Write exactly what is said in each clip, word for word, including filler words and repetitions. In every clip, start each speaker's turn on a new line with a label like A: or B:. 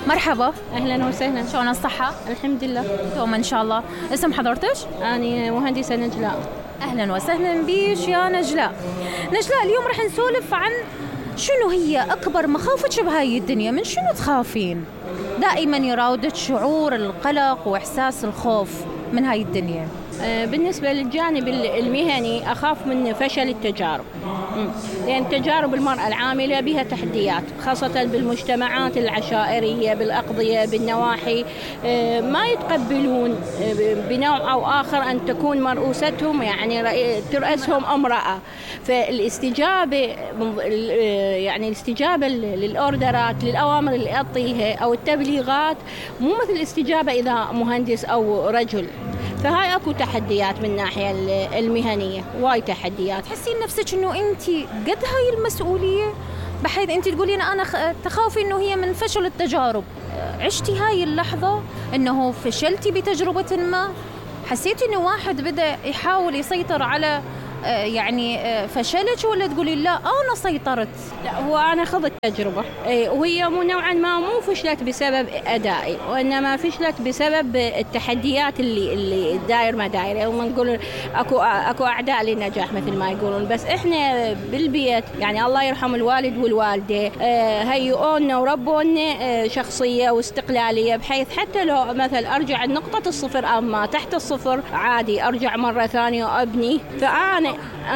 A: مرحبا.
B: أهلا وسهلا.
A: شلون الصحة؟
B: الحمد لله
A: دوما إن شاء الله. اسم حضرتك؟
B: أنا مهندسة نجلاء.
A: أهلا وسهلا بيش يا نجلاء. نجلاء اليوم رح نسولف عن شنو هي أكبر مخاوفك بهاي الدنيا، من شنو تخافين؟ دائما يراودك شعور القلق وإحساس الخوف من هاي الدنيا.
B: بالنسبة للجانب المهني أخاف من فشل التجارب، لأن تجارب المرأة العاملة بها تحديات، خاصة بالمجتمعات العشائرية، بالأقضية، بالنواحي، ما يتقبلون بنوع أو آخر أن تكون مرؤوستهم يعني ترأسهم امرأة. فالاستجابة يعني الاستجابة للأوردرات، للأوامر اللي أعطيها أو التبليغات مو مثل الاستجابة إذا مهندس أو رجل. فهاي اكو تحديات من الناحيه المهنيه، وايد تحديات.
A: تحسين نفسك انه انت قد هاي المسؤوليه، بحيث انت تقولين انا تخافي انه هي من فشل التجارب؟ عشتي هاي اللحظه انه فشلتي بتجربه ما، حسيتي انه واحد بدا يحاول يسيطر على يعني فشلت، ولا تقولي لا أنا سيطرت؟
B: لا، هو أنا خضت تجربة وهي مو نوعا ما مو فشلت بسبب أدائي، وإنما فشلت بسبب التحديات اللي اللي داير ما داير، وما نقول أكو أكو أعداء للنجاح مثل ما يقولون. بس إحنا بالبيت يعني الله يرحم الوالد والوالدة هيئونا وربونا شخصية واستقلالية، بحيث حتى لو مثلا أرجع نقطة الصفر أما تحت الصفر عادي أرجع مرة ثانية وأبني. فأنا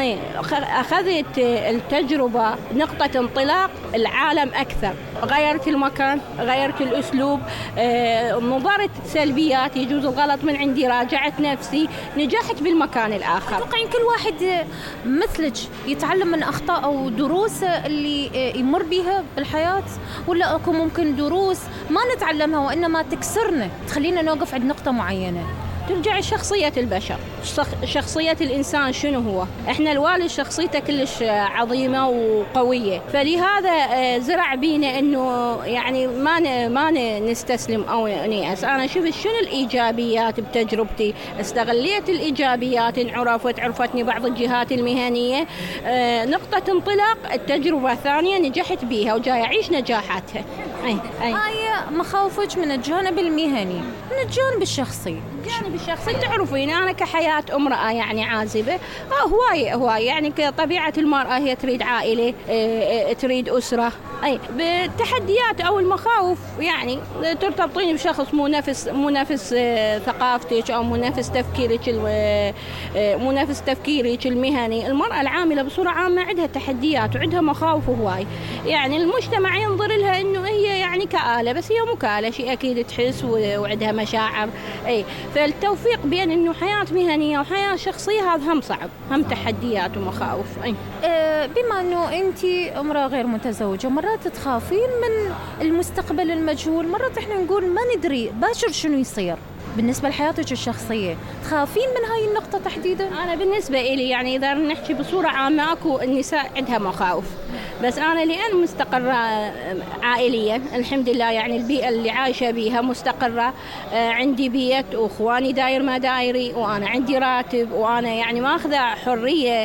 B: أخذت التجربة نقطة انطلاق العالم أكثر، غيرت المكان، غيرت الأسلوب، نظرت سلبيات يجوز الغلط من عندي، راجعت نفسي، نجحت بالمكان الآخر.
A: أتوقع إن كل واحد مثلك يتعلم من أخطاء أو دروس اللي يمر بها بالحياة، ولا أكو ممكن دروس ما نتعلمها وإنما تكسرنا تخلينا نوقف عند نقطة معينة؟
B: ترجع شخصية البشر، شخصية الإنسان شنو هو. إحنا الوالد شخصيته كلش عظيمة وقوية، فلهذا زرع بينا إنه يعني ما ما نستسلم أو نيأس. أنا شفت شنو الإيجابيات بتجربتي، استغليت الإيجابيات، انعرفت عرفتني بعض الجهات المهنية، نقطة انطلاق التجربة الثانية نجحت بيها وجاي أعيش نجاحاتها.
A: أي أي هاي مخاوفك من الجانب المهني. من الجانب الشخصي،
B: الجانب الشخصي تعرفين أنا كحياة امرأة يعني عازبة، هواي هواي يعني كطبيعة المرأة هي تريد عائلة، تريد أسرة. أي بالتحديات أو المخاوف يعني ترتبطين بشخص مو نفس مو نفس ثقافتك أو مو نفس تفكيرك مو نفس تفكيرك المهني. المرأة العاملة بصورة عامة عندها تحديات وعندها مخاوف هواي، يعني المجتمع ينظر لها إنه هي يعني كآلة، بس هي مو كآلة، شيء أكيد تحس وعندها مشاعر. أي فالتوفيق بين إنه حياة مهنية وحياة شخصية هذا هم صعب، هم تحديات ومخاوف. أي
A: أه بما إنه أنت امرأة غير متزوجة، مرات تخافين من المستقبل المجهول، مرات إحنا نقول ما ندري باشر شنو يصير. بالنسبة لحياتك الشخصية تخافين من هاي النقطة تحديدا؟
B: أنا بالنسبة إلي يعني إذا نحكي بصورة عامة أكو النساء عندها مخاوف، بس أنا لأن مستقرة عائليا الحمد لله، يعني البيئة اللي عايشة بيها مستقرة، عندي بيت وإخواني داير ما دايري، وأنا عندي راتب، وأنا يعني ماخذة حرية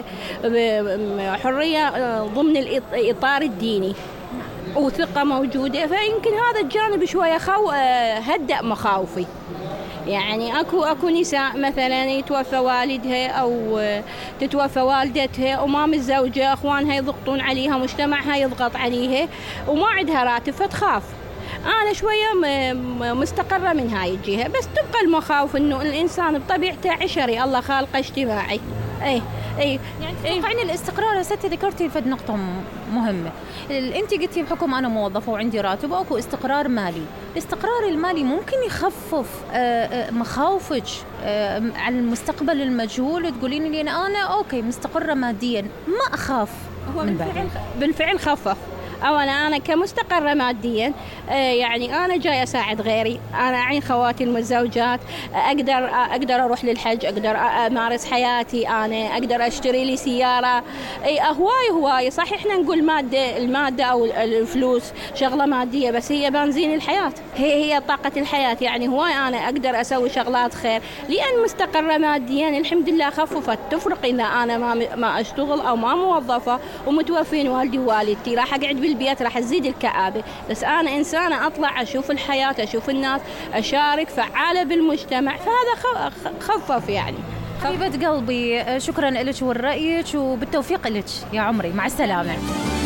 B: حرية ضمن الإطار الديني وثقة موجودة. فيمكن هذا الجانب شوية خو هدأ مخاوفي. يعني اكو اكو نساء مثلا يتوفى والدها او تتوفى والدتها وما متزوجه، اخوانها يضغطون عليها، مجتمعها يضغط عليها وما عندها راتب فتخاف. انا شويه مستقره من هاي الجهه، بس تبقى المخاوف انه الانسان بطبيعته عشري، الله خالقه اجتماعي. اي اي
A: يعني تتوقعين الاستقرار؟ هسه ذكرتي فد نقطه مهمه، انت قلتي بحكم انا موظفه وعندي راتب واكو استقرار مالي. الاستقرار المالي ممكن يخفف مخاوفك على المستقبل المجهول، تقولين لي انا اوكي مستقره ماديا ما اخاف؟
B: هو بالفعل بالفعل خفف. أولا أنا كمستقرة ماديا يعني أنا جاي أساعد غيري، أنا عين خواتي المتزوجات، أقدر أقدر أروح للحج، أقدر أمارس حياتي، أنا أقدر أشتري لي سيارة. أي هواي هواي صح إحنا نقول مادة، المادة أو الفلوس شغلة مادية، بس هي بنزين الحياة، هي هي طاقة الحياة. يعني هواي أنا أقدر أسوي شغلات خير لأن مستقرة ماديا الحمد لله. خففت. تفرق إذا أنا ما ما أشتغل أو ما موظفة ومتوفين والدي ووالدتي، راح أقعد بالبيت راح تزيد الكآبة. بس أنا إنسانة أطلع أشوف الحياة، أشوف الناس، أشارك، فعالة بالمجتمع، فهذا خفف يعني.
A: حبيبة قلبي، شكرا لك ورأيك وبالتوفيق لك يا عمري، مع السلامة.